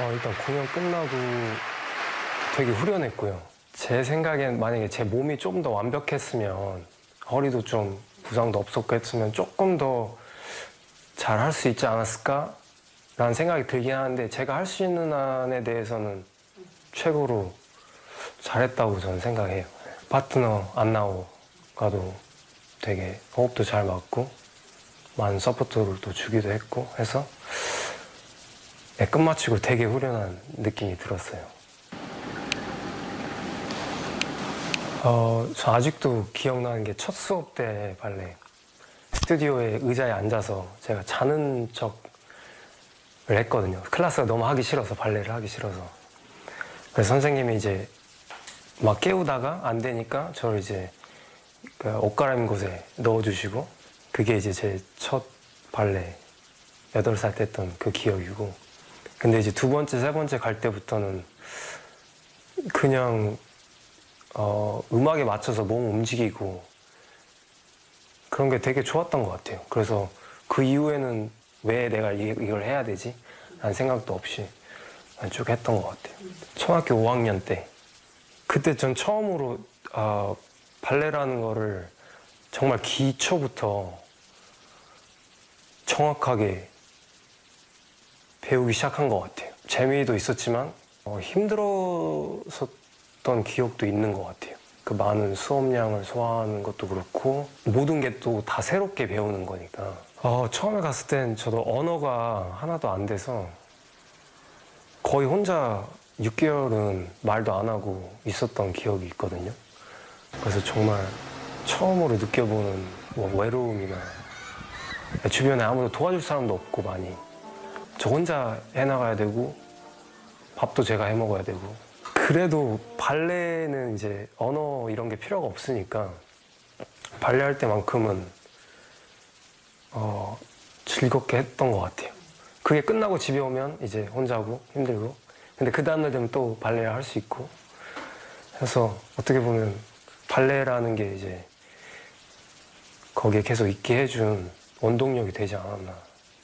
일단 공연 끝나고 되게 후련했고요. 제 생각엔 만약에 제 몸이 좀 더 완벽했으면, 허리도 좀 부상도 없었고 했으면 조금 더 잘 할 수 있지 않았을까? 라는 생각이 들긴 하는데, 제가 할 수 있는 한에 대해서는 최고로 잘했다고 저는 생각해요. 파트너 안나오가도 되게 호흡도 잘 맞고 많은 서포트를 또 주기도 했고 해서 끝마치고 되게 후련한 느낌이 들었어요. 저 아직도 기억나는 게 첫 수업 때 발레 스튜디오에 의자에 앉아서 제가 자는 척을 했거든요. 클래스가 너무 하기 싫어서, 발레를 하기 싫어서. 그래서 선생님이 이제 막 깨우다가 안 되니까 저를 이제 그 옷 갈아입은 곳에 넣어주시고, 그게 이제 제 첫 발레 8살 때 했던 그 기억이고, 근데 이제 두 번째, 세 번째 갈 때부터는 그냥 음악에 맞춰서 몸 움직이고 그런 게 되게 좋았던 것 같아요. 그래서 그 이후에는 왜 내가 이걸 해야 되지? 라는 생각도 없이 쭉 했던 것 같아요. 초등학교 5학년 때, 그때 전 처음으로 발레라는 거를 정말 기초부터 정확하게 배우기 시작한 것 같아요. 재미도 있었지만 힘들었었던 기억도 있는 것 같아요. 그 많은 수업량을 소화하는 것도 그렇고 모든 게 또 다 새롭게 배우는 거니까. 처음에 갔을 땐 저도 언어가 하나도 안 돼서 거의 혼자 6개월은 말도 안 하고 있었던 기억이 있거든요. 그래서 정말 처음으로 느껴보는 외로움이나, 주변에 아무도 도와줄 사람도 없고 많이 저 혼자 해나가야 되고 밥도 제가 해 먹어야 되고. 그래도 발레는 이제 언어 이런 게 필요가 없으니까 발레 할 때만큼은 즐겁게 했던 것 같아요. 그게 끝나고 집에 오면 이제 혼자 하고 힘들고, 근데 그 다음날 되면 또 발레를 할 수 있고 해서 어떻게 보면 발레라는 게 이제 거기에 계속 있게 해준 원동력이 되지 않았나.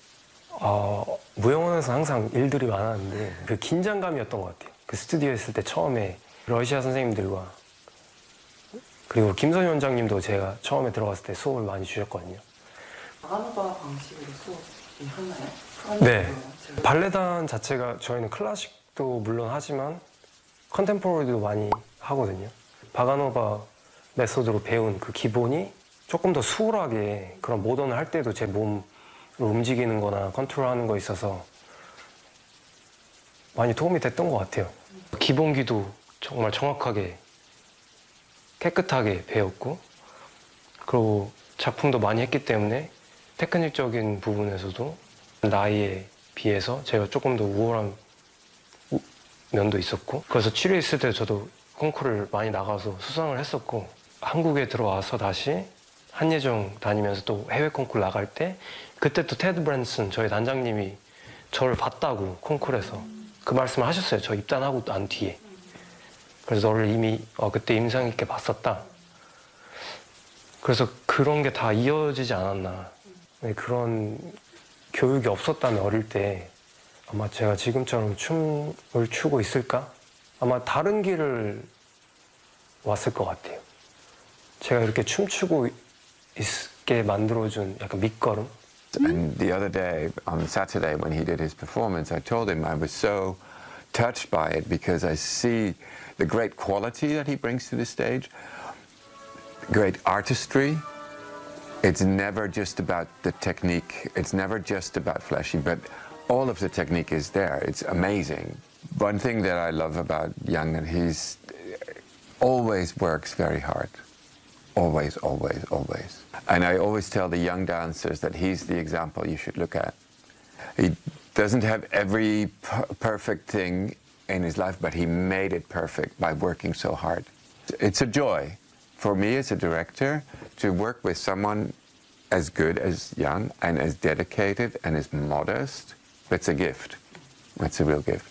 무용원에서 항상 일들이 많았는데 그 긴장감이었던 것 같아요. 그 스튜디오에 있을 때 처음에 러시아 선생님들과, 그리고 김선희 원장님도 제가 처음에 들어갔을 때 수업을 많이 주셨거든요. 바가노바 방식으로 수업이 하나요? 네. 발레단 자체가 저희는 클래식도 물론 하지만 컨템포러리도 많이 하거든요. 바가노바 메소드로 배운 그 기본이 조금 더 수월하게 그런 모던을 할 때도 제 몸을 움직이는 거나 컨트롤하는 거 있어서 많이 도움이 됐던 것 같아요. 기본기도 정말 정확하게 깨끗하게 배웠고, 그리고 작품도 많이 했기 때문에 테크닉적인 부분에서도 나이에 비해서 제가 조금 더 우월한 면도 있었고, 그래서 7회 있을 때 저도 콩쿠르를 많이 나가서 수상을 했었고, 한국에 들어와서 다시 한예종 다니면서 또 해외 콩쿠르 나갈 때 그때 또 테드 브랜슨 저희 단장님이 저를 봤다고 콩쿠르에서 그 말씀을 하셨어요. 저 입단하고 난 뒤에. 그래서 너를 이미 그때 인상 있게 봤었다. 그래서 그런 게 다 이어지지 않았나. 그런 교육이 없었다면 어릴 때 아마 제가 지금처럼 춤을 추고 있을까? 아마 다른 길을 왔을 것 같아요. 제가 이렇게 춤추고 있게 만들어준 약간 밑거름? And the other day, on Saturday, when he did his performance, I told him I was so touched by it because I see the great quality that he brings to the stage, great artistry. It's never just about the technique, it's never just about flashy, but all of the technique is there. It's amazing. One thing that I love about Young, that he's always works very hard. Always, always, always. And I always tell the young dancers that he's the example you should look at. He doesn't have every perfect thing in his life, but he made it perfect by working so hard. It's a joy for me as a director to work with someone as good as Young and as dedicated and as modest. It's a gift. It's a real gift.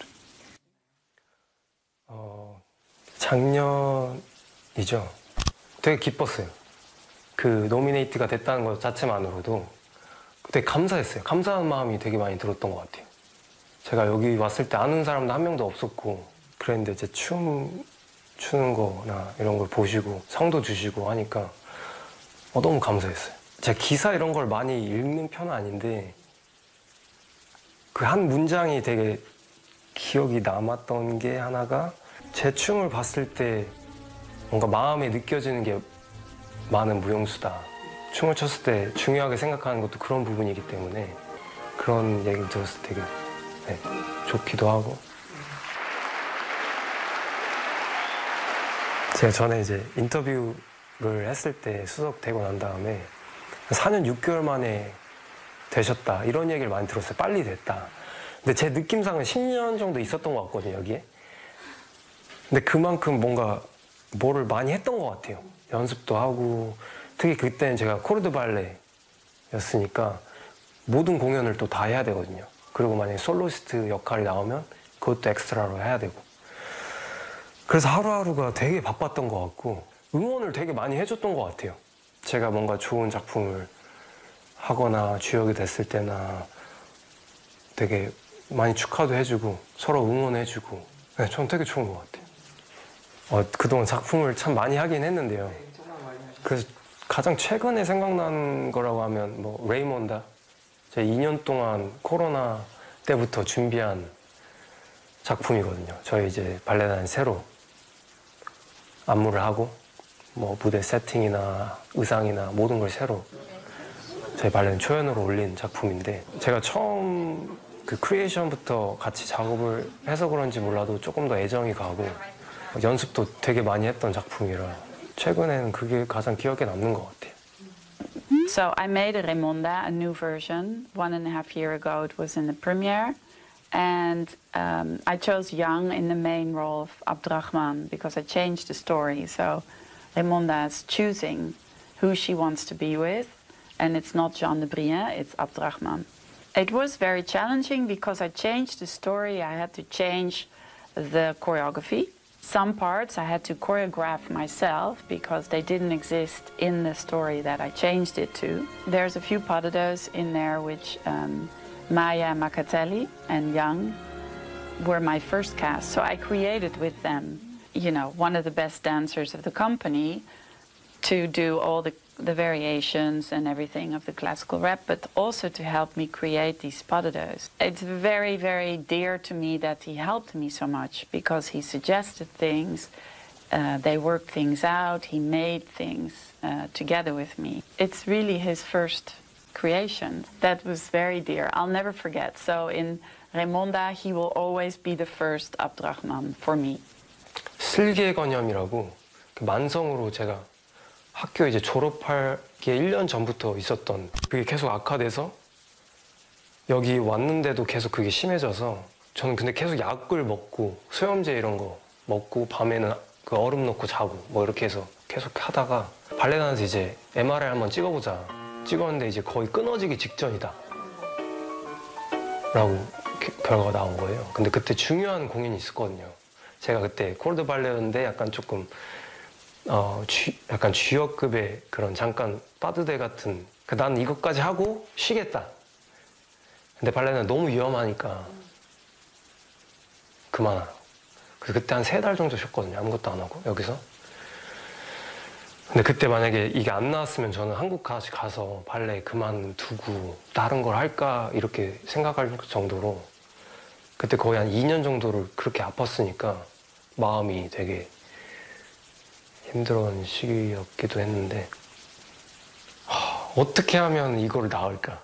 작년이죠. 되게 기뻤어요. 그 노미네이트가 됐다는 것 자체만으로도 되게 감사했어요. 감사한 마음이 되게 많이 들었던 것 같아요. 제가 여기 왔을 때 아는 사람도 한 명도 없었고 그랬는데 이제 춤 추는 거나 이런 걸 보시고 상도 주시고 하니까 너무 감사했어요. 제가 기사 이런 걸 많이 읽는 편은 아닌데 그 한 문장이 되게 기억이 남았던 게 하나가 제 춤을 봤을 때 뭔가 마음에 느껴지는 게 많은 무용수다. 춤을 췄을 때 중요하게 생각하는 것도 그런 부분이기 때문에 그런 얘기를 들었을 때 되게 좋기도 하고. 제가 전에 이제 인터뷰를 했을 때 수석되고 난 다음에 4년 6개월 만에 되셨다 이런 얘기를 많이 들었어요. 빨리 됐다. 근데 제 느낌상은 10년 정도 있었던 것 같거든요, 여기에. 근데 그만큼 뭔가 뭐를 많이 했던 것 같아요. 연습도 하고 특히 그때는 제가 코르드 발레였으니까 모든 공연을 또 다 해야 되거든요. 그리고 만약에 솔로시스트 역할이 나오면 그것도 엑스트라로 해야 되고. 그래서 하루하루가 되게 바빴던 것 같고 응원을 되게 많이 해줬던 것 같아요. 제가 뭔가 좋은 작품을 하거나 주역이 됐을 때나 되게 많이 축하도 해주고 서로 응원해주고 저는 되게 좋은 것 같아요. 그동안 작품을 참 많이 하긴 했는데요. 네, 정말 많이 하셨어요. 그래서 가장 최근에 생각나는 거라고 하면 뭐 레이몬다. 제가 2년 동안 코로나 때부터 준비한 작품이거든요. 저희 이제 발레단 새로 안무를 하고 뭐 무대 세팅이나 의상이나 모든 걸 새로 저희 발레단 초연으로 올린 작품인데 제가 처음 그 크리에이션부터 같이 작업을 해서 그런지 몰라도 조금 더 애정이 가고 연습도 되게 많이 했던 작품이라 최근에는 그게 가장 기억에 남는 것 같아요. So I made a Raimonda, a new version, 1.5 years ago. It was in the premiere. And I chose Young in the main role of Abdrahman because I changed the story. So Raimonda is choosing who she wants to be with. And it's not Jean de Brienne, it's Abdrahman. It was very challenging because I changed the story. I had to change the choreography. Some parts I had to choreograph myself because they didn't exist in the story that I changed it to. There's a few patados in there which Maya Macatelli and Young were my first cast. So I created with them, you know, one of the best dancers of the company to do all the variations and everything of the classical rap, but also to help me create these patados. It's very, very dear to me that he helped me so much because he suggested things, they worked things out, he made things together with me. It's really his first creation. That was very dear. I'll never forget. So in Raimonda, he will always be the first Abdrahman for me. 슬개건염이라고 만성으로 제가 학교 이제 졸업할 게 1년 전부터 있었던 그게 계속 악화돼서 여기 왔는데도 계속 그게 심해져서 저는 근데 계속 약을 먹고 수염제 이런 거 먹고 밤에는 그 얼음 넣고 자고 뭐 이렇게 해서 계속 하다가 발레단에서 이제 MRI 한번 찍어보자 찍었는데 이제 거의 끊어지기 직전이다 라고 결과가 나온 거예요. 근데 그때 중요한 공연이 있었거든요. 제가 그때 코르드 발레였는데 약간 조금 약간 쥐어급의 그런 잠깐 빠드대 같은 난 이것까지 하고 쉬겠다. 근데 발레는 너무 위험하니까 그만하라고. 그래서 그때 한 3달 정도 쉬었거든요. 아무것도 안 하고 여기서. 근데 그때 만약에 이게 안 나왔으면 저는 한국까지 가서 발레 그만두고 다른 걸 할까 이렇게 생각할 정도로 그때 거의 한 2년 정도를 그렇게 아팠으니까 마음이 되게 힘들었던 시기였기도 했는데 어떻게 하면 이걸 나을까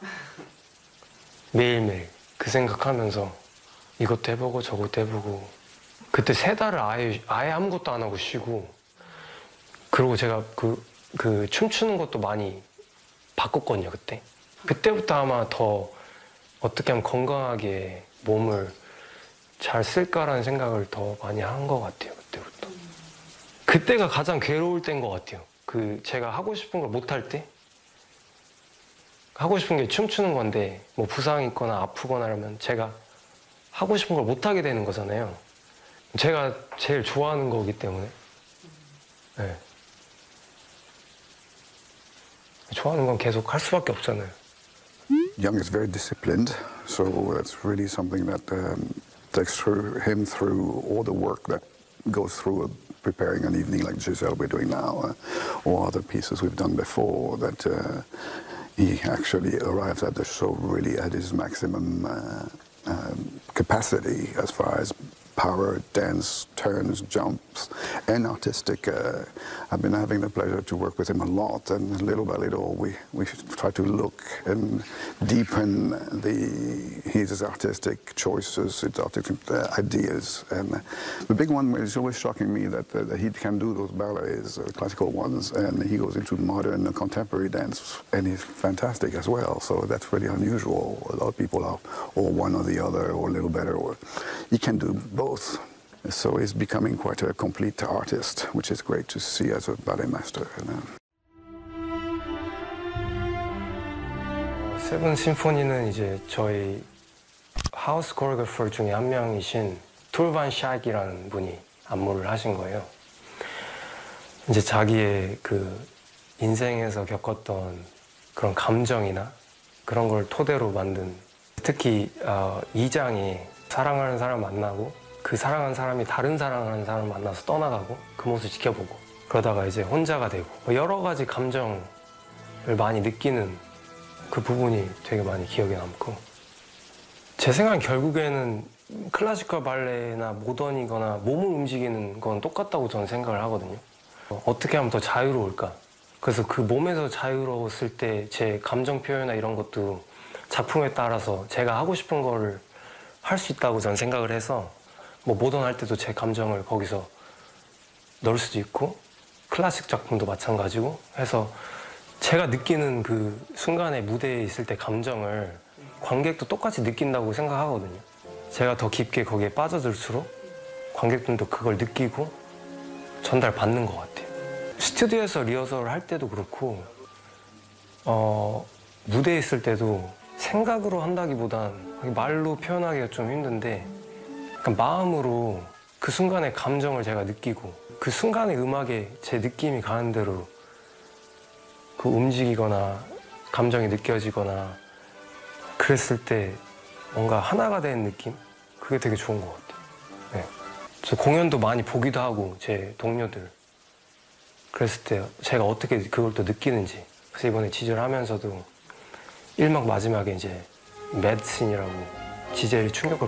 매일매일 그 생각하면서 이것도 해보고 저것도 해보고 그때 3달을 아예 아무것도 안 하고 쉬고 그리고 제가 그 춤추는 것도 많이 바꿨거든요. 그때부터 아마 더 어떻게 하면 건강하게 몸을 잘 쓸까라는 생각을 더 많이 한 것 같아요. 그때부터. 그때가 가장 괴로울 때인 것 같아요. 제가 하고 싶은 걸 못할 때 하고 싶은 게 춤추는 건데 뭐 부상이 있거나 아프거나 하면 제가 하고 싶은 걸 못하게 되는 거잖아요. 제가 제일 좋아하는 거기 때문에 네. 좋아하는 건 계속 할 수밖에 없잖아요. Young is very disciplined, so that's really something that takes him through all the work that goes through preparing an evening like Giselle we're doing now, or other pieces we've done before, that he actually arrives at the show really at his maximum capacity as far as power, dance, turns, jumps, and artistic. I've been having the pleasure to work with him a lot, and little by little we try to look and deepen his artistic choices, his artistic ideas. And the big one is always shocking me that he can do those ballets, classical ones, and he goes into modern contemporary dance, and he's fantastic as well. So that's really unusual. A lot of people are or one or the other, or a little better, or he can do both. So he's becoming quite a complete artist, which is great to see as a ballet master. 세븐 심포니는 이제 저희 하우스 코리오그래퍼 중에 한 명이신 툴반 샥이라는 분이 안무를 하신 거예요. 이제 자기의 그 인생에서 겪었던 그런 감정이나 그런 걸 토대로 만든, 특히 2장이 사랑하는 사람 만나고 그 사랑하는 사람이 다른 사랑하는 사람을 만나서 떠나가고 그 모습을 지켜보고 그러다가 이제 혼자가 되고 여러 가지 감정을 많이 느끼는 그 부분이 되게 많이 기억에 남고, 제 생각엔 결국에는 클래시컬 발레나 모던이거나 몸을 움직이는 건 똑같다고 저는 생각을 하거든요. 어떻게 하면 더 자유로울까? 그래서 그 몸에서 자유로웠을 때 제 감정 표현이나 이런 것도 작품에 따라서 제가 하고 싶은 거를 할 수 있다고 저는 생각을 해서, 뭐 모던 할 때도 제 감정을 거기서 넣을 수도 있고 클래식 작품도 마찬가지고 해서 제가 느끼는 그 순간에 무대에 있을 때 감정을 관객도 똑같이 느낀다고 생각하거든요. 제가 더 깊게 거기에 빠져들수록 관객들도 그걸 느끼고 전달받는 것 같아요. 스튜디오에서 리허설을 할 때도 그렇고 무대에 있을 때도 생각으로 한다기보단 말로 표현하기가 좀 힘든데 약간 마음으로 그 순간의 감정을 제가 느끼고 그 순간의 음악에 제 느낌이 가는 대로 그 움직이거나 감정이 느껴지거나 그랬을 때 뭔가 하나가 된 느낌? 그게 되게 좋은 것 같아요. 네. 저 공연도 많이 보기도 하고 제 동료들 그랬을 때 제가 어떻게 그걸 또 느끼는지, 그래서 이번에 지젤 하면서도 1막 마지막에 이제 매드신이라고 지젤이 충격을